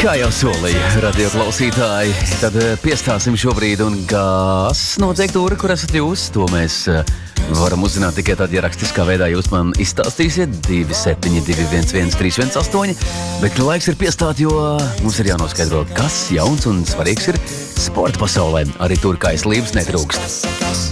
Kā jau solīja radio klausītāji, tad piestāsim šobrīd, un kas notiek tur, kur esat jūs, to mēs varam uzzināt tikai tad, ja rakstiskā veidā jūs man izstāstīsiet 272113118, bet laiks ir piestāt, jo mums ir jānoskaidro, kas jauns un svarīgs ir sporta pasaulē, arī tur kaislības netrūkst.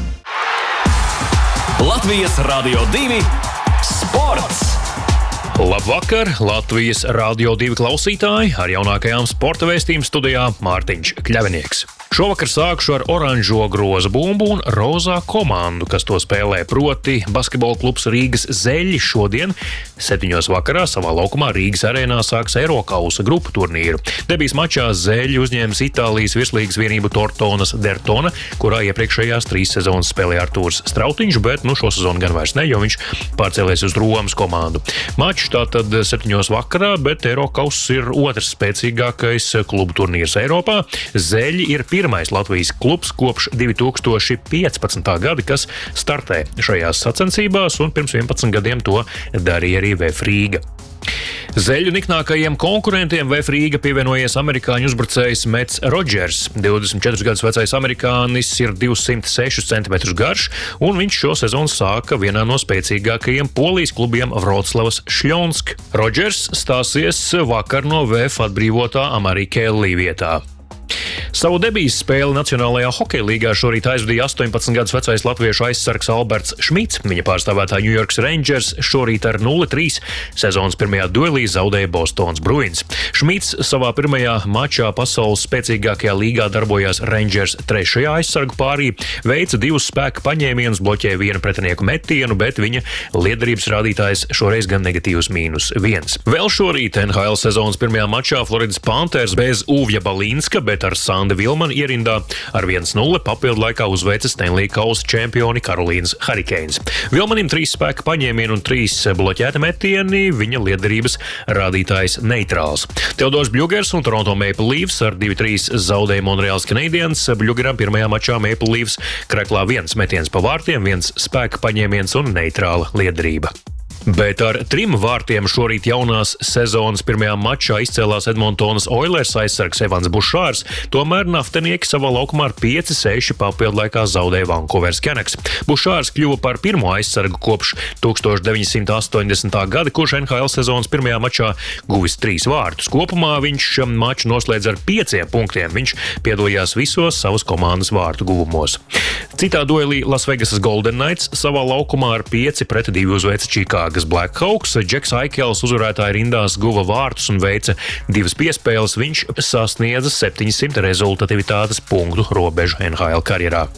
Latvijas Radio 2 sports! Labvakar, Latvijas Radio 2 klausītāji, ar jaunākajām sporta vēstījuma studijā Mārtiņš Kļavinieks. Šovakar sākšu ar oranžo groza bumbu un rozā komandu, kas to spēlē, proti basketbola klubs Rīgas Zeļi šodien 7. vakarā savā laukumā Rīgas arēnā sāks Eirokausa grupu turnīru. Debijas mačā Zeļi uzņēmis Itālijas virslīgas vienību Tortonas Dertona, kurā iepriekšējās 3 sezonas spēlēja Artūrs Strautiņš, bet šo sezonu gan vairs ne, jo viņš pārcēlies uz Romas komandu. Mačs tātad 7. vakarā, bet Eirokauss ir otrs spēcīgākais klubu turnīrs Eiropā. Zeļi ir pirmais Latvijas klubs kopš 2015. gada, kas startē šajās sacensībās, un pirms 11 gadiem to darīja arī VF Rīga. Zeļu niknākajiem konkurentiem VF Rīga pievienojies amerikāņu uzbrucējs Mets Rodžers. 24 gadus vecais amerikānis ir 206 cm garš, un viņš šo sezonu sāka vienā no spēcīgākajiem Polijas klubiem Vroclavas Šļonsk. Rodžers stāsies vakar no VF atbrīvotā Amari Kellī vietā. Savu debijas spēli Nacionālajā hokeja līgā šorīt aizvadīja 18 gadus vecais latviešu aizsargs Alberts Šmits. Viņa pārstāvētā New York Rangers šorīt ar 0-3 sezonas pirmajā duelī zaudēja Bostonas Bruins. Šmits savā pirmajā mačā pasaules spēcīgākajā līgā darbojās Rangers 3. aizsargu pārī, veica 2 spēka paņēmienus, bloķēja 1 pretinieku metienu, bet viņa liederības rādītājs šoreiz gan negatīvs -1. Vēl šorīt NHL sezonas pirmajā mačā Floridas Panthers bez Uvja Balīnska, bet ar Sandi Vilmanu ierindā ar 1-0 papildu laikā uzveica Stanley Kausa čempioni Karolīnas Hurricanes. Vilmanim 3 spēka paņēmieni un 3 bloķēti metieni, viņa liederības rādītājs neitrāls. Teodors Bļugers un Toronto Maple Leafs ar 2-3 zaudēja Montreals Canadiens. Bļugeram pirmajā mačā Maple Leafs kreklā 1 metiens pa vārtiem, 1 spēka paņēmiens un neitrāla liederība. Bet ar 3 vārtiem šorīt jaunās sezonas pirmajā mačā izcēlās Edmontonas Oilers aizsargs Evans Bušārs, tomēr naftenieki savā laukumā ar 5-6 papildu laikā zaudēja Vancouveras Canucks. Bušārs kļuva par pirmo aizsargu kopš 1980. gada, kurš NHL sezonas pirmajā mačā guvis 3 vārtus. Kopumā viņš maču noslēdz ar 5 punktiem. Viņš piedalījās visos savas komandas vārtu guvumos. Citā duelī Lasvegasas Golden Knights savā laukumā ar 5-2 uzveica Čikāgas Blackhawks. Džeks Aikels uzvarētāja rindās guva vārtus un veica 2 piespēles. Viņš sasniedza 700 rezultatīvitātes punktu robežu NHL karjerā.